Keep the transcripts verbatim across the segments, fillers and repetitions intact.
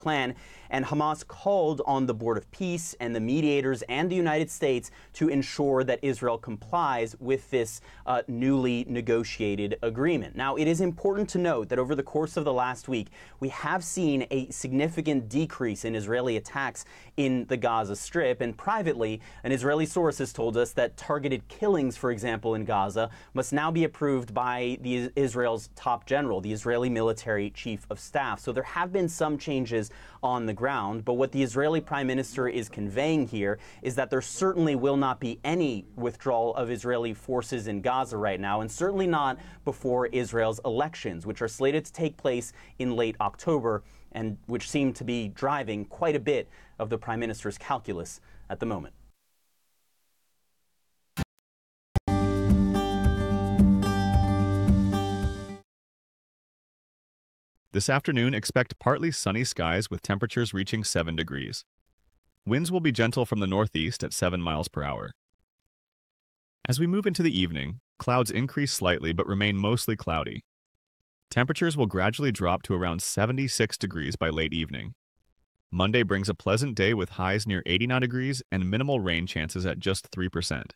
plan, and Hamas called on the Board of Peace and the mediators and the United States to ensure that Israel complies with this uh, newly negotiated agreement. Now, it is important to note that over the course of the last week, we have seen a significant decrease in Israeli attacks in the Gaza Strip, and privately, an Israeli source has told us that targeted killings, for example, in Gaza, must now be approved by the Israel's top general, the Israeli military chief of staff. So there have been some changes on the ground, but what the Israeli prime minister is conveying here is that there certainly will not be any withdrawal of Israeli forces in Gaza right now, and certainly not before Israel's elections, which are slated to take place in late October, and which seem to be driving quite a bit of the prime minister's calculus at the moment. This afternoon, expect partly sunny skies with temperatures reaching seven degrees. Winds will be gentle from the northeast at seven miles per hour. As we move into the evening, clouds increase slightly but remain mostly cloudy. Temperatures will gradually drop to around seventy-six degrees by late evening. Monday brings a pleasant day with highs near eighty-nine degrees and minimal rain chances at just three percent.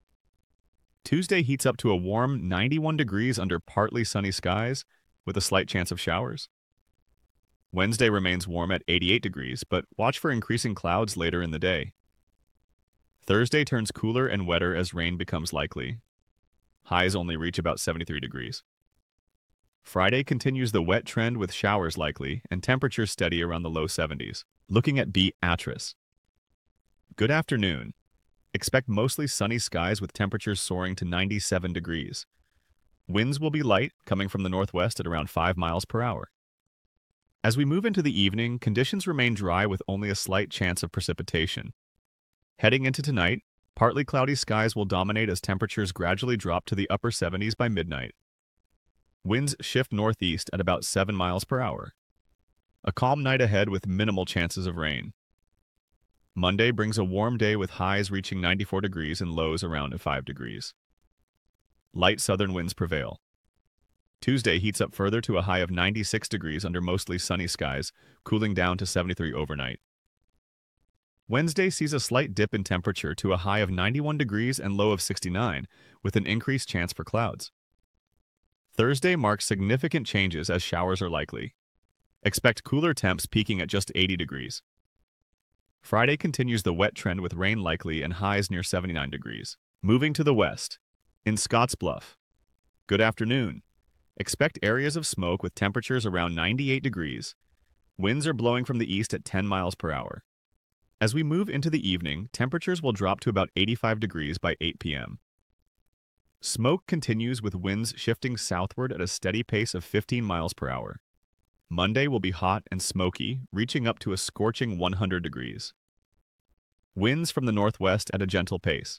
Tuesday heats up to a warm ninety-one degrees under partly sunny skies, with a slight chance of showers. Wednesday remains warm at eighty-eight degrees, but watch for increasing clouds later in the day. Thursday turns cooler and wetter as rain becomes likely. Highs only reach about seventy-three degrees. Friday continues the wet trend with showers likely and temperatures steady around the low seventies. Looking at Beatrice. Good afternoon. Expect mostly sunny skies with temperatures soaring to ninety-seven degrees. Winds will be light, coming from the northwest at around five miles per hour. As we move into the evening, conditions remain dry with only a slight chance of precipitation. Heading into tonight, partly cloudy skies will dominate as temperatures gradually drop to the upper seventies by midnight. Winds shift northeast at about seven miles per hour. A calm night ahead with minimal chances of rain. Monday brings a warm day with highs reaching ninety-four degrees and lows around five degrees. Light southern winds prevail. Tuesday heats up further to a high of ninety-six degrees under mostly sunny skies, cooling down to seventy-three overnight. Wednesday sees a slight dip in temperature to a high of ninety-one degrees and low of sixty-nine, with an increased chance for clouds. Thursday marks significant changes as showers are likely. Expect cooler temps peaking at just eighty degrees. Friday continues the wet trend with rain likely and highs near seventy-nine degrees. Moving to the west. In Scottsbluff. Good afternoon. Expect areas of smoke with temperatures around ninety-eight degrees. Winds are blowing from the east at ten miles per hour. As we move into the evening, temperatures will drop to about eighty-five degrees by eight p m Smoke continues with winds shifting southward at a steady pace of fifteen miles per hour. Monday will be hot and smoky, reaching up to a scorching one hundred degrees. Winds from the northwest at a gentle pace.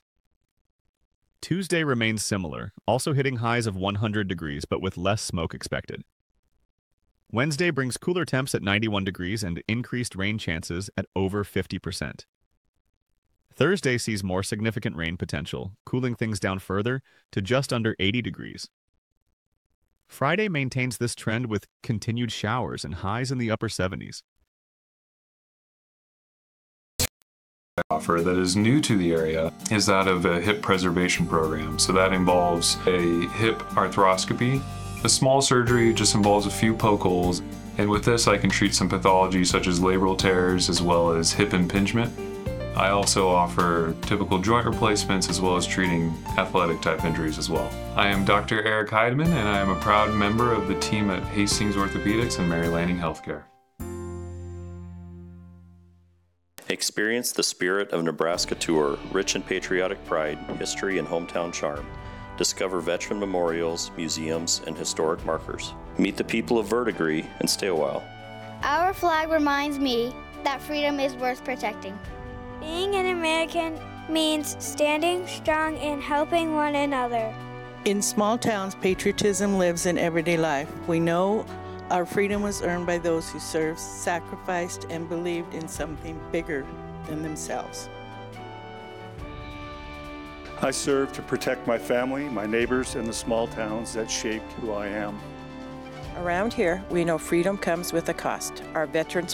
Tuesday remains similar, also hitting highs of one hundred degrees but with less smoke expected. Wednesday brings cooler temps at ninety-one degrees and increased rain chances at over fifty percent. Thursday sees more significant rain potential, cooling things down further to just under eighty degrees. Friday maintains this trend with continued showers and highs in the upper seventies. Offer that is new to the area is that of a hip preservation program. So that involves a hip arthroscopy. A small surgery just involves a few poke holes, and with this I can treat some pathology such as labral tears as well as hip impingement. I also offer typical joint replacements as well as treating athletic type injuries as well. I am Doctor Eric Heidemann, and I am a proud member of the team at Hastings Orthopedics and Mary Lanning Healthcare. Experience the Spirit of Nebraska tour, rich in patriotic pride, history, and hometown charm. Discover veteran memorials, museums, and historic markers. Meet the people of Verdigris and stay a while. Our flag reminds me that freedom is worth protecting. Being an American means standing strong and helping one another. In small towns, patriotism lives in everyday life. We know our freedom was earned by those who served, sacrificed, and believed in something bigger than themselves. I serve to protect my family, my neighbors, and the small towns that shaped who I am. Around here, we know freedom comes with a cost. Our veterans